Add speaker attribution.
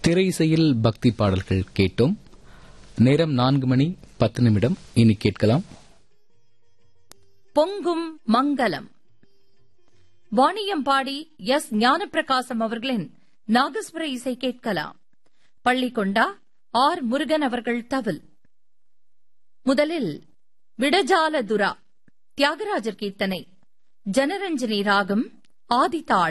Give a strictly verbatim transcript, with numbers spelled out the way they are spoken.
Speaker 1: திரை இசையில் பக்தி பாடல்கள் கேட்டோம். நேரம் நான்கு மணி பத்து நிமிடம். இனி கேட்கலாம்
Speaker 2: பொங்கும் மங்களம். வாணியம்பாடி எஸ் ஞானப்பிரகாசம் அவர்களின் நாகஸ்வர இசை கேட்கலாம். பள்ளிக்கொண்டா ஆர் முருகன் அவர்கள் தவில். முதலில் விடஜால துரா தியாகராஜர் கீர்த்தனை, ஜனரஞ்சனி ராகம், ஆதிதாள்.